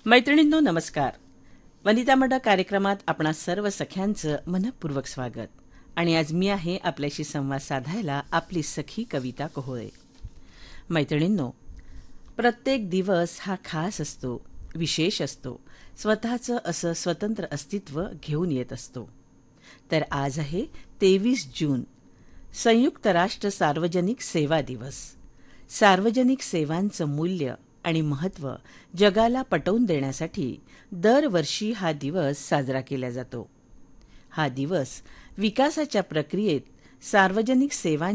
मैत्रिणींनो नमस्कार. वनिता मडा कार्यक्रमात आपणा सर्व सख्यांचं मनपूर्वक स्वागत. आणि आज मी आहे आपल्याशी संवाद साधायला आपली सखी कविता कोहळे. मैत्रिणींनो, प्रत्येक दिवस हा खास असतो, विशेष असतो, स्वतःचं असं स्वतंत्र अस्तित्व घेऊन येत असतो. तर आज आहे 23 जून, संयुक्त राष्ट्र सार्वजनिक सेवा दिवस. सार्वजनिक सेवांचं मूल्य आणि महत्त्व जगाला पटवून देण्यासाठी दरवर्षी हा दिवस साजरा केला जातो. हा दिवस विकासाच्या प्रक्रियेत सार्वजनिक सेवांच्या